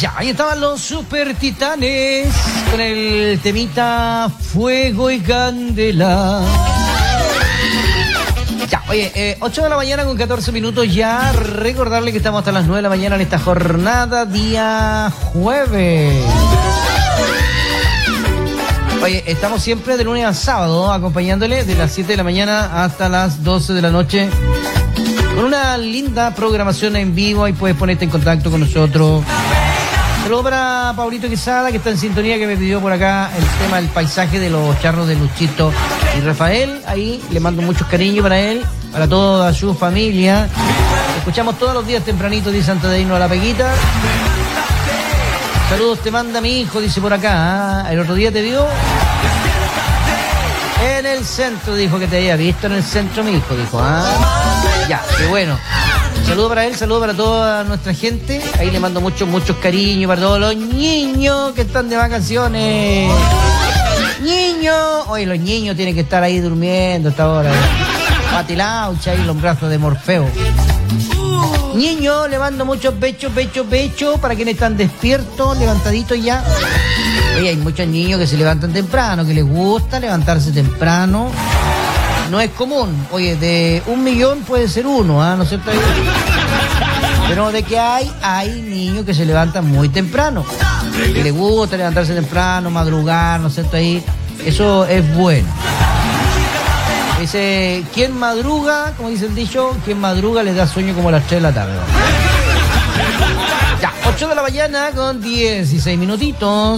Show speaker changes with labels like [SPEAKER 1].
[SPEAKER 1] Ya, ahí estaban los Super Titanes con el temita Fuego y Candela. Ya, oye, 8 de la mañana con 14 minutos ya. Recordarle que estamos hasta las 9 de la mañana en esta jornada, día jueves. Oye, estamos siempre de lunes a sábado acompañándole de las 7 de la mañana hasta las 12 de la noche con una linda programación en vivo. Ahí puedes ponerte en contacto con nosotros. Saludos para Paulito Quesada, que está en sintonía, que me pidió por acá el tema del paisaje de los charros de Luchito y Rafael. Ahí le mando muchos cariños para él, para toda su familia. Escuchamos todos los días tempranito, dice antes de irnos a la peguita. Saludos te manda mi hijo, dice por acá. El otro día te vio en el centro, dijo que te había visto en el centro, mi hijo, dijo. Ya, qué bueno. Saludos para él, saludos para toda nuestra gente. Ahí le mando muchos cariños para todos los niños que están de vacaciones. Niños, oye, los niños tienen que estar ahí durmiendo hasta ahora. Patilaucha ahí los brazos de Morfeo. Niños, le mando muchos pechos para quienes están despiertos, levantaditos ya. Oye, hay muchos niños que se levantan temprano, que les gusta levantarse temprano. No es común. Oye, de 1 millón puede ser uno, ¿no es cierto? Pero de que hay niños que se levantan muy temprano, que les gusta levantarse temprano, madrugar, ¿no es cierto? Ahí, eso es bueno. Dice, ¿quién madruga? Como dice el dicho, ¿quién madruga le da sueño como a las 3 de la tarde? Ya, 8 de la mañana con 16 minutitos.